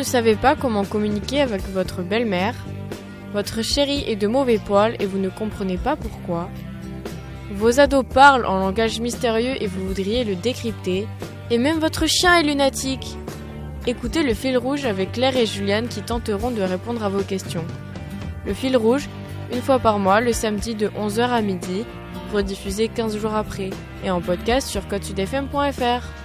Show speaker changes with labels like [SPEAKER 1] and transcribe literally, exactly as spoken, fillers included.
[SPEAKER 1] ne savez pas comment communiquer avec votre belle-mère? Votre chérie est de mauvais poil et vous ne comprenez pas pourquoi? Vos ados parlent en langage mystérieux et vous voudriez le décrypter? Et même votre chien est lunatique? Écoutez le fil rouge avec Claire et Juliane qui tenteront de répondre à vos questions. Le fil rouge, une fois par mois, le samedi de onze heures à midi, rediffusé quinze jours après, et en podcast sur code sud f m point f r.